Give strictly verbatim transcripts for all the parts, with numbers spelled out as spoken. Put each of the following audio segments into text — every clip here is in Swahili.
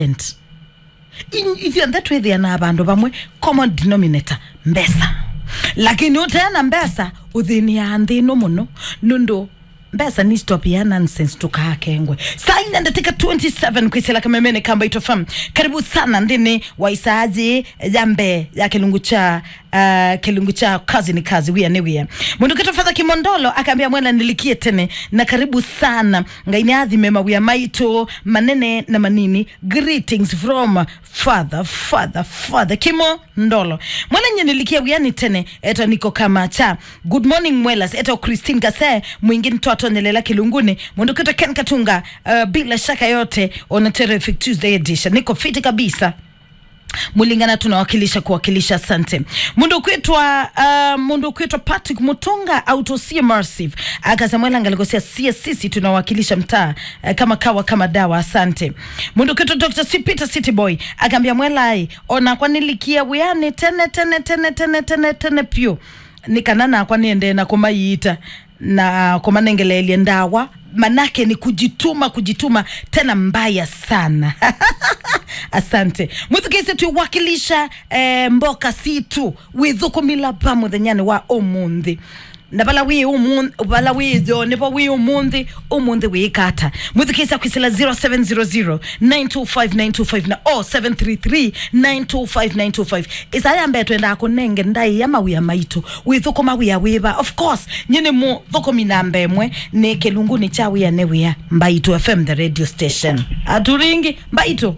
if you're that way they are abantu bamwe common denominator mbesa lakini utena mbesa udhini ya andino muno nundo mbesa ni stop ya nonsense tukakengwe saina ndatika twenty-seven kwisela kamemene kamba itofam karibu sana ndini waisaji jambe ya kilungu cha uh, kilungu cha kazi ni kazi wia ni wia mundu kitofadha kimondolo akaambia mwela nilikie tene na karibu sana ngaini adhi mema wia maito manene na manini greetings from father father father kimo ndolo mwela nye nilikie wia ni tene eto niko kama cha good morning mwelas eto Christine Gase mwingine toa nelela kilunguni mundu kito Ken Katunga uh, bila shaka yote on a terrific Tuesday edition niko fiti kabisa mulingana tunawakilisha kuwakilisha asante mundu kuitwa uh, mundu kuitwa Patrick Mutunga auto C Mersive akasamwela ngalikosia sia sisi tunawakilisha mtaa uh, kama kawa kama dawa asante mundu kuitwa Doctor C Peter City Boy akambia mwela ai ona kwa nilikia wiani tene tene tene tene tene tene pio nikanana kwa niende na kumayiita na kwa manengele ndawa manake ni kujituma kujituma tena mbaya sana asante muthukese tu wakilisha eh, mboka situ withuko milapa muthenyane wa omundi na bala wi umundi bala wi zo ne ba wi umundi umundi wi kata muthukese kwisela zero seven zero zero nine two five nine two five na oh seven three three nine two five nine two five isaya mbetwe ndako nenge ndai ya mawi ya maito withuko mawi ya wiba of course nyine mu thuko minambe mwe ne kelungu ni chawi ya newe ya Mbaito F M the radio station aturingi Mbaito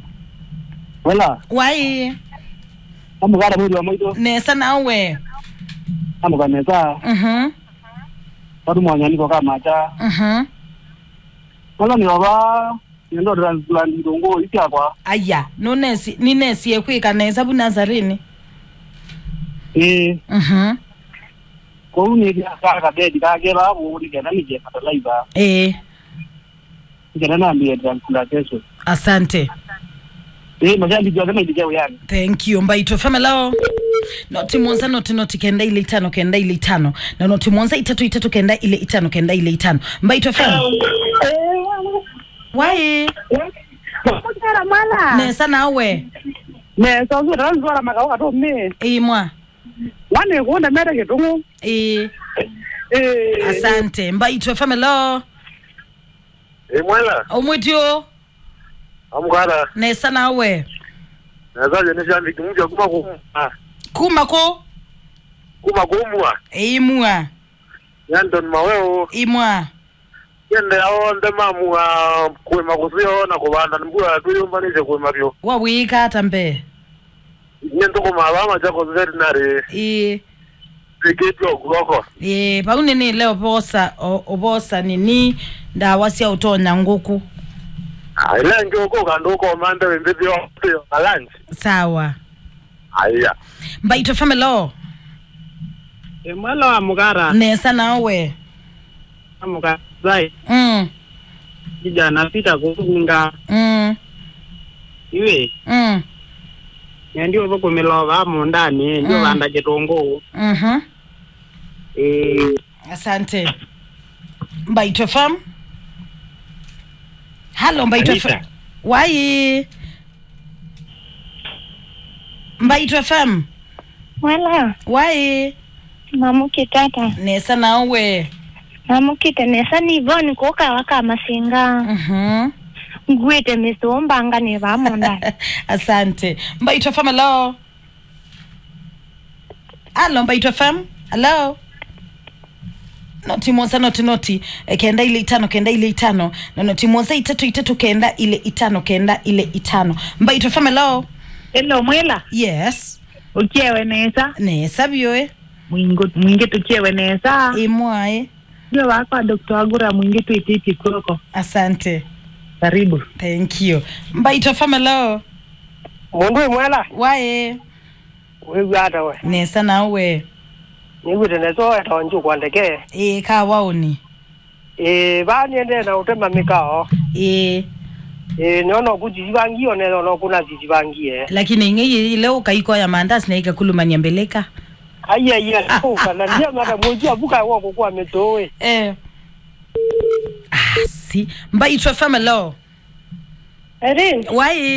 wala wai amugara muri wa maito nesa nawe amuganeza mhm watu mwanya niko kama cha mhm wala ni baba ndio transplant ndongo ityakwa aya no nesi ni nesi yekwika nesa bu Nazarini eh mhm ko uni ka ka bedi ka gera bu uri gena ni je fertilizer eh gena na mbi transplantation asante eh majali jo kama ndije yani thank you Mbaito famelo noti monza noti noti kenda ile itano kenda ile itano na noti monza itatu itatu kenda ile itano kenda ile itano Mbaito fam wai Mukara mala nesa nawe ne so so ran zora makawa to me eh mwa wane kuonda mere ketungu eh eh asante Mbaito famelo Eh mwela omwetio amugara nesa nawe nazaje nishambi kimuja kuma ku kuma ko kuma kumwa eh mwa yandon maweo imwa yende aonde mamu kwema kusio na kubanda mbua tuyumbanije kwema byo wawika atambe nyendo kuma bama jako veterinary eh tiketyo gloko eh paune ni leo bosa obosa nini ndawa sia utonya nguku ile ngoko kandoko mande wembebyo yo lunch sawa aya Mbaito famelo e mwala amugara nesa nawe amugara zai mm kijana pita kuunga mm iwe mm ndio boko melova mu ndani ndio banda kitongo mhm eh asante Mbaito fam hello Mbaito fam why Mbaito fam wala why mamuki tata nesa nawe mamuki nesa ni voni koka waka masinga mhm ngwete misombanga ne bamonda asante Mbaito fam hello hello Mbaito fam hello noti moza noti noti e, kenda ile itano kenda ile itano na noti moza itatu itatu kenda ile itano kenda ile itano Mbaito fam hello hello mwela yes uchewe nesa nesa bioe mwingo mwinge tuchewe nesa imwae ndio wako Doctor Agura mwinge tu ititi koko asante karibu thank you Mbaito fam hello mundu mwela wae wewe ata we nesa nawe niwe tena so ata nju kwandeke e ka waoni eh bani ende na utema mikao e eh nono kujibangio ne nono kuna jibangie lakini ngeye leo kaiko ya mandazi na ikakulumania mbeleka aya ya kwa na ndia mara moja buka wako kwa metoe eh ah si Mbaito fam hello Erin. Wai